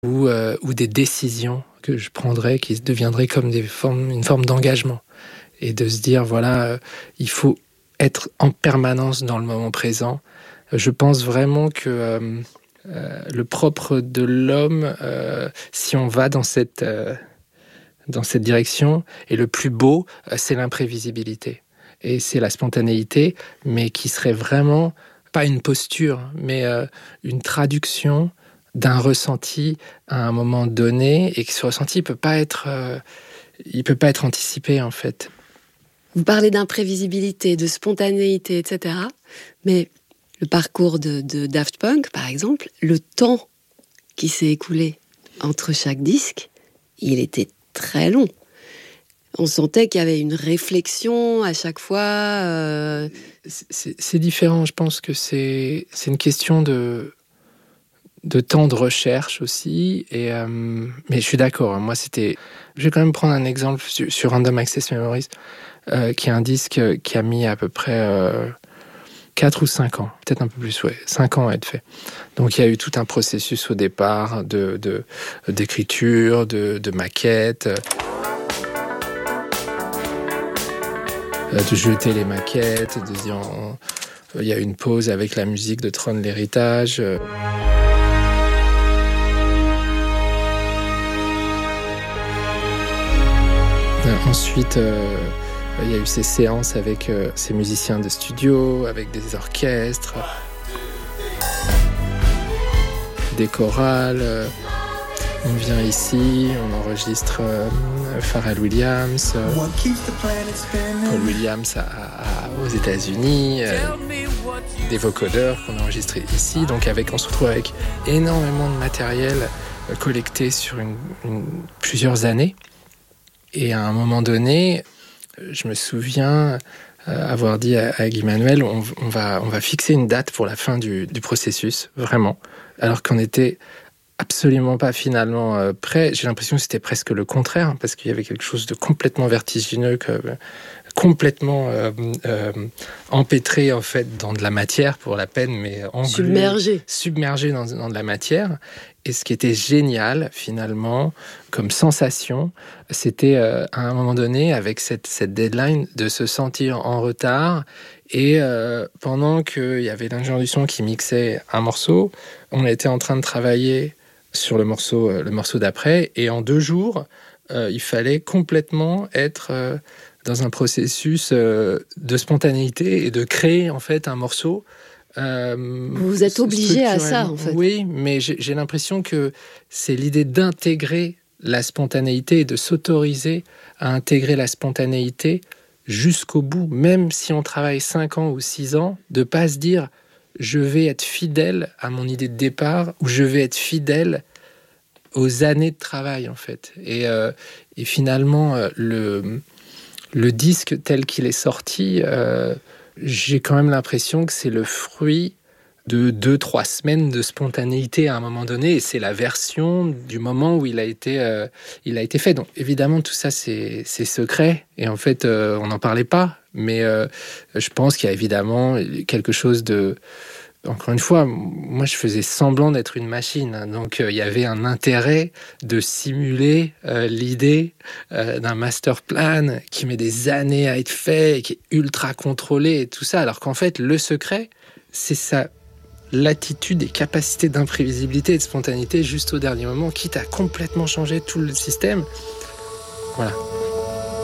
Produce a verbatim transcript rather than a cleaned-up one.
ou, euh, ou des décisions que je prendrais qui deviendraient comme des formes, une forme d'engagement. Et de se dire, voilà, euh, il faut être en permanence dans le moment présent. Je pense vraiment que euh, euh, le propre de l'homme, euh, si on va dans cette, euh, dans cette direction, et le plus beau, euh, c'est l'imprévisibilité. Et c'est la spontanéité, mais qui serait vraiment, pas une posture, mais euh, une traduction d'un ressenti à un moment donné, et que ce ressenti ne peut pas être, euh, il peut pas être anticipé, en fait. Vous parlez d'imprévisibilité, de spontanéité, et cetera. Mais le parcours de, de Daft Punk, par exemple, le temps qui s'est écoulé entre chaque disque, il était très long. On sentait qu'il y avait une réflexion à chaque fois. Euh... C'est, c'est différent, je pense que c'est, c'est une question de... de temps de recherche aussi, et euh, mais je suis d'accord, hein, moi c'était... Je vais quand même prendre un exemple sur, sur Random Access Memories, euh, qui est un disque qui a mis à peu près euh, quatre ou cinq ans, peut-être un peu plus, ouais, cinq ans à être fait. Donc il y a eu tout un processus au départ de, de, d'écriture, de, de maquette, de jeter les maquettes, de dire... On, il y a eu une pause avec la musique de Trône l'héritage... Ensuite, euh, il y a eu ces séances avec euh, ces musiciens de studio, avec des orchestres, des chorales. Euh, on vient ici, on enregistre euh, Pharrell Williams, euh, Paul Williams à, à, aux États-Unis, euh, des vocodeurs qu'on a enregistrés ici. Donc, avec, on se retrouve avec énormément de matériel euh, collecté sur une, une, plusieurs années. Et à un moment donné, je me souviens avoir dit à Guy Manuel, on, on, va, on va fixer une date pour la fin du, du processus, vraiment. Alors qu'on n'était absolument pas finalement prêt. J'ai l'impression que c'était presque le contraire, parce qu'il y avait quelque chose de complètement vertigineux, que, complètement euh, euh, empêtré en fait dans de la matière pour la peine, mais englué, submergé, submergé dans, dans de la matière. Et ce qui était génial, finalement, comme sensation, c'était euh, à un moment donné, avec cette, cette deadline, de se sentir en retard. Et euh, pendant qu'il y avait l'ingénieur du son qui mixait un morceau, on était en train de travailler sur le morceau, euh, le morceau d'après. Et en deux jours, euh, il fallait complètement être euh, dans un processus euh, de spontanéité et de créer, en fait, un morceau. Euh, vous êtes obligé à ça, en fait. Oui, mais j'ai, j'ai l'impression que c'est l'idée d'intégrer la spontanéité et de s'autoriser à intégrer la spontanéité jusqu'au bout, même si on travaille cinq ans ou six ans, de ne pas se dire « je vais être fidèle à mon idée de départ » ou « je vais être fidèle aux années de travail », en fait. Et, euh, et finalement, le, le disque tel qu'il est sorti... Euh, j'ai quand même l'impression que c'est le fruit de deux, trois semaines de spontanéité à un moment donné, et c'est la version du moment où il a été, euh, il a été fait. Donc évidemment, tout ça, c'est, c'est secret, et en fait, euh, on n'en parlait pas, mais euh, je pense qu'il y a évidemment quelque chose de... Encore une fois, moi, je faisais semblant d'être une machine, hein, donc euh, il y avait un intérêt de simuler euh, l'idée euh, d'un master plan qui met des années à être fait et qui est ultra contrôlé et tout ça, alors qu'en fait, le secret, c'est sa latitude et capacité d'imprévisibilité et de spontanéité juste au dernier moment, quitte à complètement changer tout le système. Voilà.